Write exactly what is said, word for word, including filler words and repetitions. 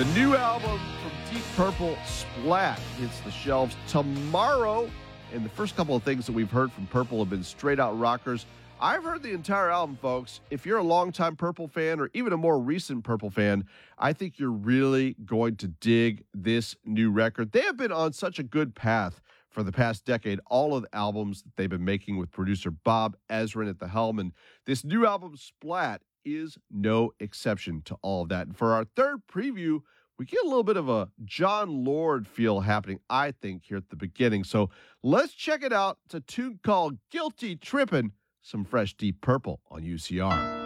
The new album from Deep Purple, Splat, hits the shelves tomorrow. And the first couple of things that we've heard from Purple have been straight-out rockers. I've heard the entire album, folks. If you're a longtime Purple fan or even a more recent Purple fan, I think you're really going to dig this new record. They have been on such a good path for the past decade, all of the albums that they've been making with producer Bob Ezrin at the helm. And this new album, Splat, is no exception to all of that. And for our third preview, we get a little bit of a John Lord feel happening, I think, here at the beginning. So let's check it out. It's a tune called Guilty Trippin', some fresh Deep Purple on U C R.